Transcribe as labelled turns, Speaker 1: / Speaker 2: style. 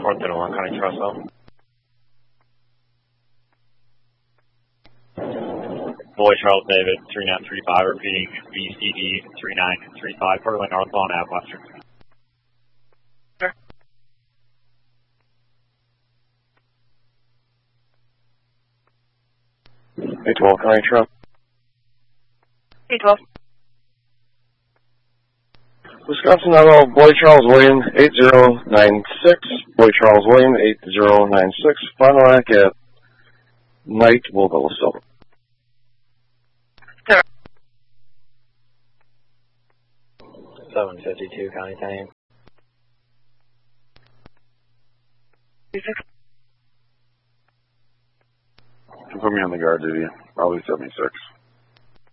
Speaker 1: North Delaware County Trussell. Boy Charles David 3935 repeating BCD 3935 Portland northbound Ave Western.
Speaker 2: Sure.
Speaker 1: 812 County Truck.
Speaker 2: 812.
Speaker 1: Wisconsin Auto, Boy Charles William 8096. Boy Charles William 8096. Final rack at night will go silver.
Speaker 2: Sir.
Speaker 1: 752 County 10. Put me on the guard duty. Probably 76.